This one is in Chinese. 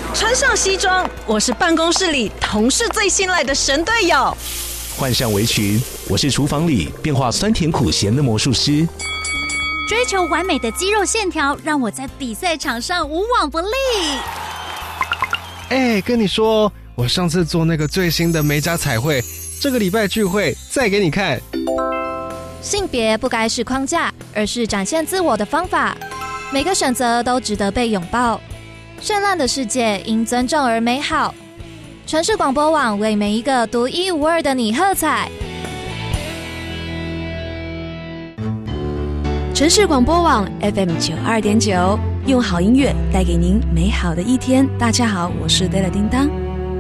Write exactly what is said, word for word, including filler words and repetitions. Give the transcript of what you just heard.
穿上西装，我是办公室里同事最信赖的神队友。 换上围裙，我是厨房里变化酸甜苦咸的魔术师。 追求完美的肌肉线条，让我在比赛场上无往不利。 哎，跟你说，我上次做那个最新的美甲彩绘，这个礼拜聚会再给你看。 性别不该是框架，而是展现自我的方法。每个选择都值得被拥抱。绚烂的世界因尊重而美好。城市广播网为每一个独一无二的你喝彩。 城市广播网 F M 九二点九，用好音乐带给您美好的一天。大家好，我是 Della 叮当。